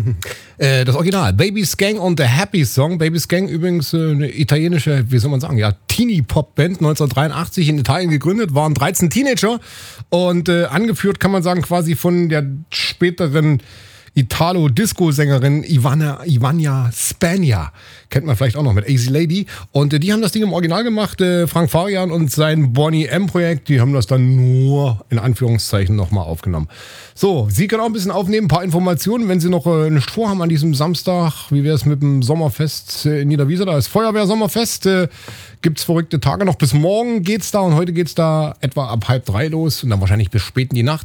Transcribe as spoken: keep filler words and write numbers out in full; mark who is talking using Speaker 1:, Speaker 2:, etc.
Speaker 1: äh, das Original. Baby's Gang und The Happy Song. Baby's Gang übrigens äh, eine italienische, wie soll man sagen, ja, Teenie-Pop-Band, neunzehnhundertdreiundachtzig in Italien gegründet, waren dreizehn Teenager und äh, angeführt, kann man sagen, quasi von der späteren Italo-Disco-Sängerin Ivana, Ivania Spagna. Kennt man vielleicht auch noch mit Easy Lady. Und äh, die haben das Ding im Original gemacht. Äh, Frank Farian und sein Bonnie M-Projekt, die haben das dann nur in Anführungszeichen nochmal aufgenommen. So, Sie können auch ein bisschen aufnehmen, ein paar Informationen, wenn Sie noch äh, nichts vorhaben an diesem Samstag. Wie wäre es mit dem Sommerfest äh, in Niederwiese? Da ist Feuerwehr-Sommerfest. Äh, Gibt es verrückte Tage noch. Bis morgen geht's da und heute geht's da etwa ab halb drei los und dann wahrscheinlich bis spät in die Nacht.